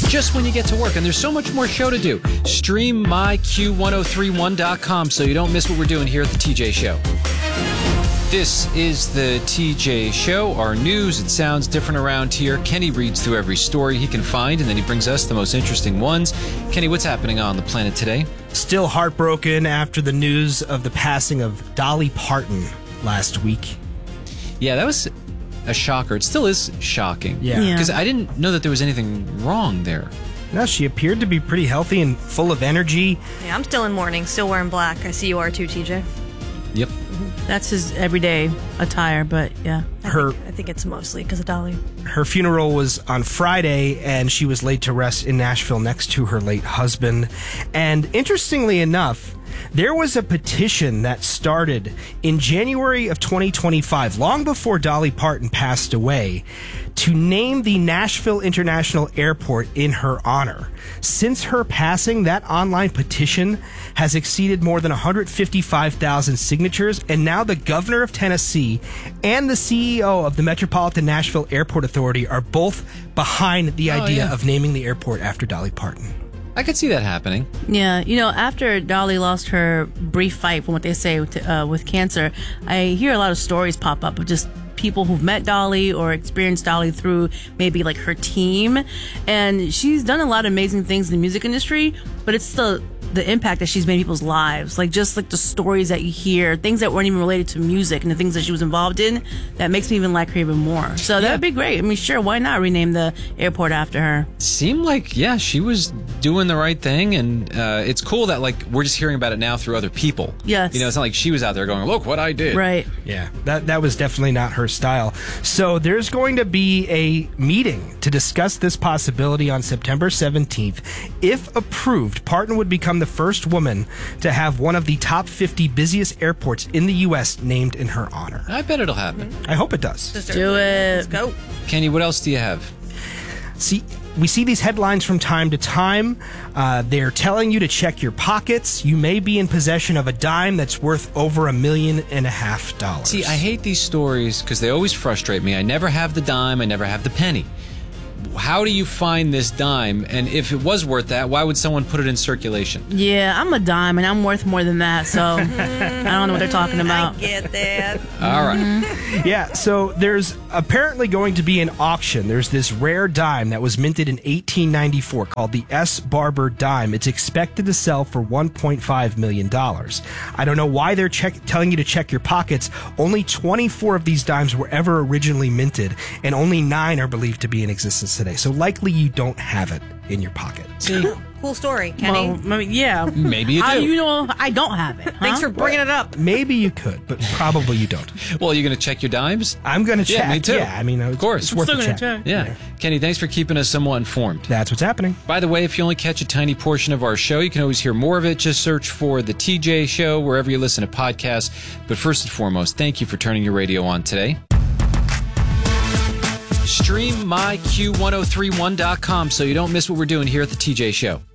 just when you get to work. And there's so much more show to do. Stream myQ1031.com so you don't miss what we're doing here at the TJ Show. This is the TJ Show. Our news, it sounds different around here. Kenny reads through every story he can find, and then he brings us the most interesting ones. Kenny, what's happening on the planet today? Still heartbroken after the news of the passing of Dolly Parton last week. Yeah, that was a shocker. It still is shocking. Yeah. Because I didn't know that there was anything wrong there. No, she appeared to be pretty healthy and full of energy. Yeah, I'm still in mourning, still wearing black. I see you are too, TJ. Yep. That's his everyday attire, but yeah. I think it's mostly because of Dolly. Her funeral was on Friday, and she was laid to rest in Nashville next to her late husband. And interestingly enough, there was a petition that started in January of 2025, long before Dolly Parton passed away, to name the Nashville International Airport in her honor. Since her passing, that online petition has exceeded more than 155,000 signatures, and now the governor of Tennessee and the CEO of the Metropolitan Nashville Airport Authority are both behind the idea of naming the airport after Dolly Parton. I could see that happening. Yeah, after Dolly lost her brief fight, from what they say, with cancer, I hear a lot of stories pop up of just people who've met Dolly or experienced Dolly through maybe like her team. And she's done a lot of amazing things in the music industry, but it's the impact that she's made in people's lives. Like just like the stories that you hear, things that weren't even related to music and the things that she was involved in, that makes me even like her even more. So that'd be great. I mean, sure, why not rename the airport after her? Seemed like, she was doing the right thing, and it's cool that like we're just hearing about it now through other people. Yes. It's not like she was out there going, look what I did. Right. Yeah, that was definitely not her style. So there's going to be a meeting to discuss this possibility on September 17th. If approved, Parton would become the first woman to have one of the top 50 busiest airports in the U.S. named in her honor. I bet it'll happen. I hope it does. Do it. Let's go. Kenny, what else do you have? We see these headlines from time to time. They're telling you to check your pockets. You may be in possession of a dime that's worth over $1.5 million. See, I hate these stories because they always frustrate me. I never have the dime. I never have the penny. How do you find this dime? And if it was worth that, why would someone put it in circulation? Yeah, I'm a dime, and I'm worth more than that, so I don't know what they're talking about. I get that. All right. Yeah, so there's apparently going to be an auction. There's this rare dime that was minted in 1894 called the S. Barber dime. It's expected to sell for $1.5 million. I don't know why they're telling you to check your pockets. Only 24 of these dimes were ever originally minted, and only 9 are believed to be in existence today. So likely you don't have it in your pocket. Cool story, Kenny. Well, I mean, yeah. Maybe you do. How do you know I don't have it? Huh? Thanks for bringing it up. Maybe you could, but probably you don't. Well, you're going to check your dimes? I'm going to check. Yeah, me too. Yeah, I mean, of course. It's worth a check. Yeah. Kenny, thanks for keeping us somewhat informed. That's what's happening. By the way, if you only catch a tiny portion of our show, you can always hear more of it. Just search for The TJ Show wherever you listen to podcasts. But first and foremost, thank you for turning your radio on today. Stream myQ1031.com so you don't miss what we're doing here at The TJ Show.